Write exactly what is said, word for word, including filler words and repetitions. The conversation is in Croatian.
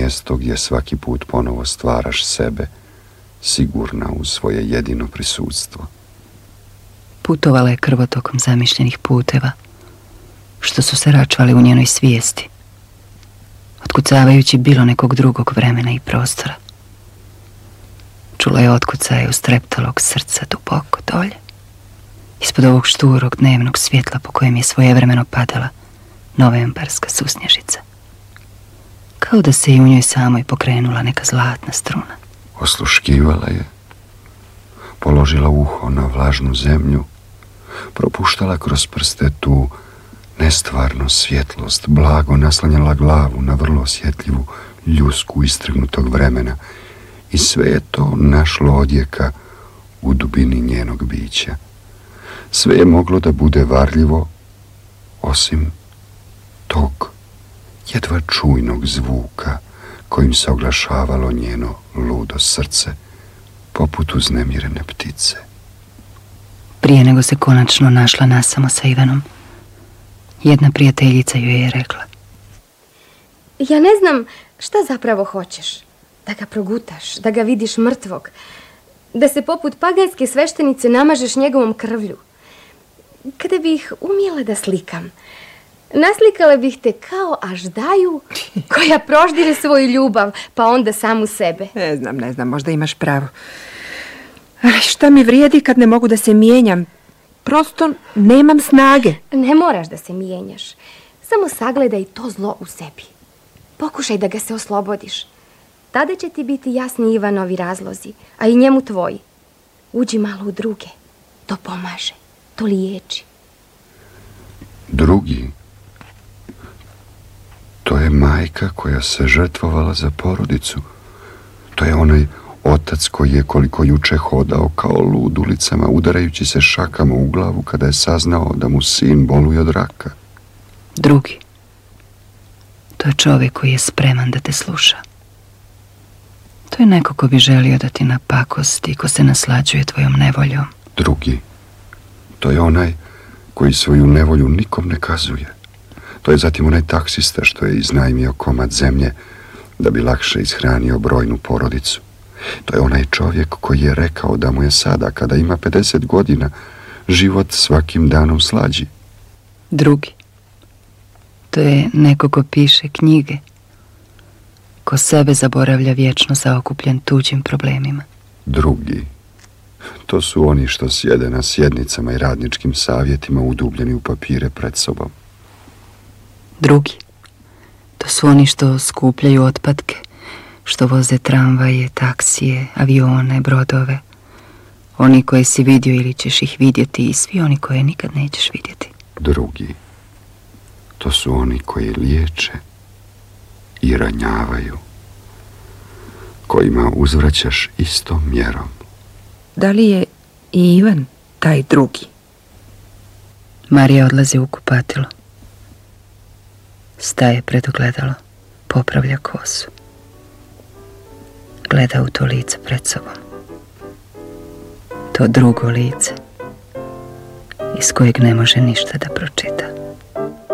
mjesto gdje svaki put ponovo stvaraš sebe, sigurna u svoje jedino prisutstvo. Putovala je krvotokom zamišljenih puteva, što su se račvali u njenoj svijesti, otkucavajući bilo nekog drugog vremena i prostora. Čula je otkucaje ustreptalog srca duboko dolje, ispod ovog šturog dnevnog svjetla po kojem je svojevremeno padala novembarska susnježica. Kao da se i u njoj samoj pokrenula neka zlatna struna. Osluškivala je, položila uho na vlažnu zemlju, propuštala kroz prste tu nestvarnu svjetlost, blago naslanjala glavu na vrlo osjetljivu ljusku istrgnutog vremena i sve je to našlo odjeka u dubini njenog bića. Sve je moglo da bude varljivo, osim tog jedva čujnog zvuka kojim se oglašavalo njeno ludo srce, poput uznemirene ptice. Prije nego se konačno našla nasamo sa Ivanom, jedna prijateljica joj je rekla: ja ne znam šta zapravo hoćeš. Da ga progutaš, da ga vidiš mrtvog, da se poput paganske sveštenice namažeš njegovom krvlju. Kada bih umjela da slikam, naslikala bih te kao aždaju koja proždire svoju ljubav, pa onda samu sebe. Ne znam, ne znam, možda imaš pravo. Ali šta mi vrijedi kad ne mogu da se mijenjam? Prosto nemam snage. Ne moraš da se mijenjaš. Samo sagledaj to zlo u sebi. Pokušaj da ga se oslobodiš. Tada će ti biti jasni Ivanovi razlozi, a i njemu tvoji. Uđi malo u druge. To pomaže. To liječi. Drugi? To je majka koja se žrtvovala za porodicu. To je onaj otac koji je koliko juče hodao kao lud ulicama, udarajući se šakama u glavu kada je saznao da mu sin boluje od raka. Drugi. To je čovjek koji je spreman da te sluša. To je neko ko bi želio da ti napakosti, ko se naslađuje tvojom nevoljom. Drugi. To je onaj koji svoju nevolju nikom ne kazuje. To je zatim onaj taksista što je iznajmio komad zemlje da bi lakše ishranio brojnu porodicu. To je onaj čovjek koji je rekao da mu je sada, kada ima pedeset godina, život svakim danom slađi. Drugi. To je neko ko piše knjige, ko sebe zaboravlja vječno zaokupljen tuđim problemima. Drugi. To su oni što sjede na sjednicama i radničkim savjetima udubljeni u papire pred sobom. Drugi. To su oni što skupljaju otpadke, što voze tramvaje, taksije, avione, brodove. Oni koje si vidio ili ćeš ih vidjeti i svi oni koje nikad nećeš vidjeti. Drugi. To su oni koji liječe i ranjavaju, kojima uzvraćaš istom mjerom. Da li je i Ivan taj drugi? Marija odlazi u kupatilo. Staje pred ogledalo, popravlja kosu. Gleda u to lice pred sobom. To drugo lice, iz kojeg ne može ništa da pročita.